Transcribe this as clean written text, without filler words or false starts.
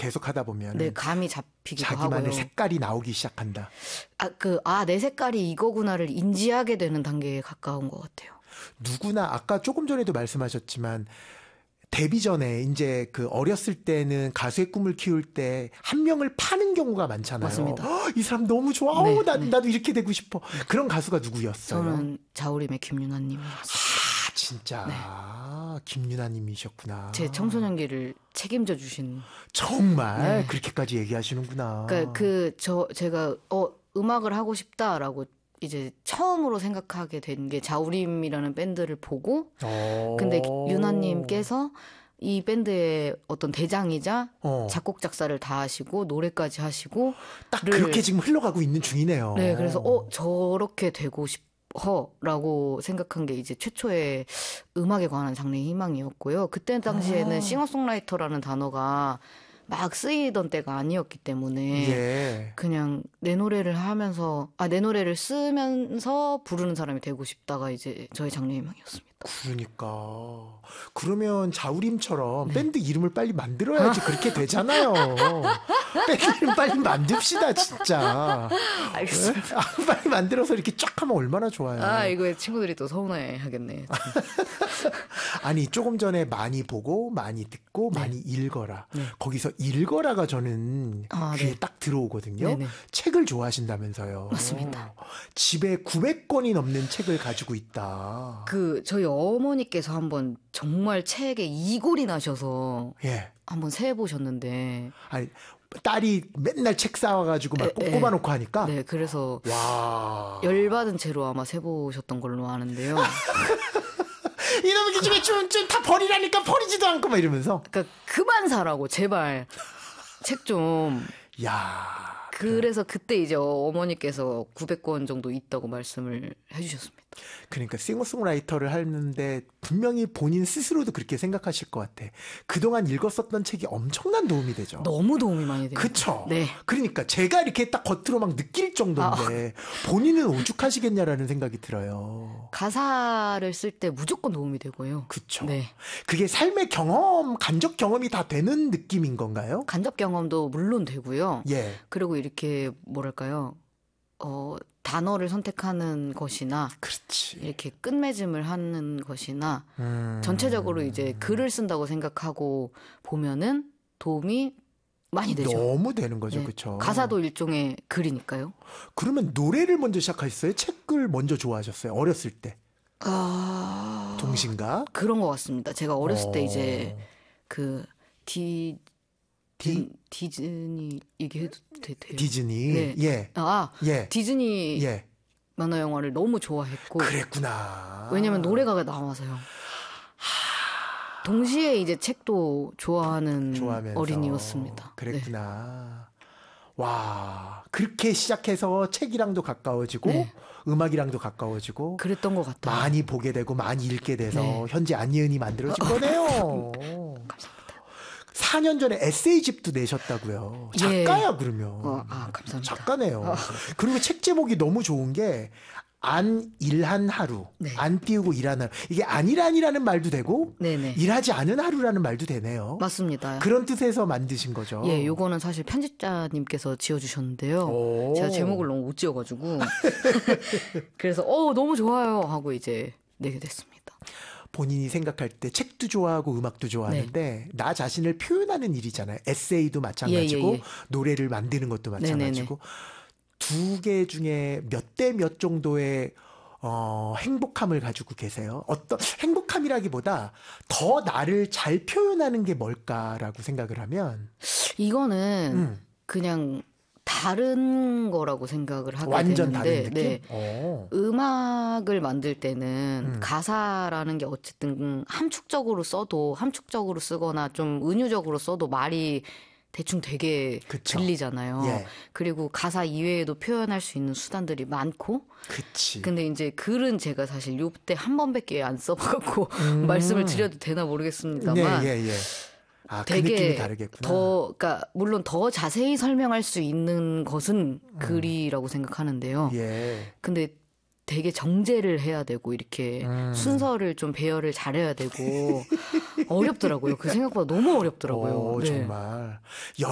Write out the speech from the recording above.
계속 하다 보면 네, 감이 잡히기도 자기만의 하고요. 색깔이 나오기 시작한다. 내 색깔이 이거구나를 인지하게 되는 단계에 가까운 것 같아요. 누구나 아까 조금 전에도 말씀하셨지만 데뷔 전에 이제 그 어렸을 때는 가수의 꿈을 키울 때 한 명을 파는 경우가 많잖아요. 맞습니다. 이 사람 너무 좋아. 네, 나도 이렇게 되고 싶어. 그런 가수가 누구였어요? 저는 자우림의 김유나님이었어요. 진짜 네. 김유나님이셨구나. 제 청소년기를 책임져 주신. 정말 네. 그렇게까지 얘기하시는구나. 그러니까 제가 음악을 하고 싶다라고 이제 처음으로 생각하게 된 게 자우림이라는 밴드를 보고, 근데 유나님께서 이 밴드의 어떤 대장이자 작곡 작사를 다 하시고 노래까지 하시고 딱 그렇게 지금 흘러가고 있는 중이네요. 네, 그래서 저렇게 되고 싶어라고 생각한 게 이제 최초의 음악에 관한 장래의 희망이었고요. 그때 당시에는 싱어송라이터라는 단어가 막 쓰이던 때가 아니었기 때문에 예. 그냥 내 노래를 쓰면서 부르는 사람이 되고 싶다가 이제 저의 장래 희망이었습니다. 그러니까 그러면 자우림처럼 밴드 이름을 빨리 만들어야지 그렇게 되잖아요. 밴드 이름 빨리 만듭시다 진짜. 알겠습니다. 빨리 만들어서 이렇게 쫙 하면 얼마나 좋아요. 이거 친구들이 또 서운해 하겠네. 아니 조금 전에 많이 보고 많이 듣고 많이 읽어라. 거기서 읽어라가 저는 귀에 네. 딱 들어오거든요. 네네. 책을 좋아하신다면서요. 맞습니다. 집에 900권이 넘는 책을 가지고 있다. 저희 어머니께서 한번 정말 책에 이골이 나셔서 예. 한번 세보셨는데. 아니 딸이 맨날 책 사와가지고 막 꼽아놓고 하니까. 네, 그래서 와. 열받은 채로 아마 세보셨던 걸로 아는데요. 이놈의 기집애 좀 다 버리라니까 버리지도 않고 막 이러면서. 그러니까 그만 사라고 제발 책 좀. 야. 그래서 그때 이제 어머니께서 900권 정도 있다고 말씀을 해주셨습니다. 그러니까 싱어송라이터를 하는데 분명히 본인 스스로도 그렇게 생각하실 것 같아. 그동안 읽었었던 책이 엄청난 도움이 되죠. 너무 도움이 많이 돼요. 그쵸? 네. 그러니까 제가 이렇게 딱 겉으로 막 느낄 정도인데 본인은 오죽하시겠냐라는 생각이 들어요. 가사를 쓸 때 무조건 도움이 되고요. 그쵸? 네. 그게 삶의 경험, 간접 경험이 다 되는 느낌인 건가요? 간접 경험도 물론 되고요. 예. 그리고 이렇게 뭐랄까요? 단어를 선택하는 것이나 그렇지. 이렇게 끝맺음을 하는 것이나 전체적으로 이제 글을 쓴다고 생각하고 보면은 도움이 많이 되죠. 너무 되는 거죠. 네. 그렇죠. 가사도 일종의 글이니까요. 그러면 노래를 먼저 시작하셨어요? 책을 먼저 좋아하셨어요? 어렸을 때? 동신가? 그런 것 같습니다. 제가 어렸을 때 이제 디즈니 얘기해도 돼요? 디즈니. 네. 예. 예. 디즈니 예. 만화 영화를 너무 좋아했고. 그랬구나. 왜냐면 노래가 나와서요. 동시에 이제 책도 좋아하는 좋아하면서. 어린이였습니다. 그랬구나. 네. 와, 그렇게 시작해서 책이랑도 가까워지고 네. 음악이랑도 가까워지고 그랬던 것 같아요. 많이 보게 되고 많이 읽게 돼서 네. 현재 안예은이 만들어진 거네요. 감사합니다. 4년 전에 에세이집도 내셨다고요. 작가야 그러면. 감사합니다. 작가네요. 그리고 책 제목이 너무 좋은 게 안 일한 하루, 네. 안 띄우고 일한 하루. 이게 안일한이라는 말도 되고 네네. 일하지 않은 하루라는 말도 되네요. 맞습니다. 그런 뜻에서 만드신 거죠. 예, 요거는 사실 편집자님께서 지어주셨는데요. 제가 제목을 너무 못 지어가지고 그래서 너무 좋아요 하고 이제 내게 됐습니다. 본인이 생각할 때 책도 좋아하고 음악도 좋아하는데 나 자신을 표현하는 일이잖아요. 에세이도 마찬가지고 노래를 만드는 것도 마찬가지고 두 개 중에 몇 대 몇 정도의 행복함을 가지고 계세요? 어떤 행복함이라기보다 더 나를 잘 표현하는 게 뭘까라고 생각을 하면 이거는 그냥 다른 거라고 생각을 하게 완전 되는데 다른 느낌? 음악을 만들 때는 가사라는 게 어쨌든 함축적으로 쓰거나 좀 은유적으로 써도 말이 대충 되게 그쵸. 들리잖아요. 예. 그리고 가사 이외에도 표현할 수 있는 수단들이 많고. 그치. 근데 이제 글은 제가 사실 요때 한 번밖에 안 써봐갖고 말씀을 드려도 되나 모르겠습니다만. 예. 그 되게 느낌이 다르겠구나. 그러니까 물론 더 자세히 설명할 수 있는 것은 글이라고 생각하는데요. 예. 근데 되게 정제를 해야 되고 이렇게 순서를 좀 배열을 잘해야 되고 어렵더라고요. 그 생각보다 너무 어렵더라고요. 정말.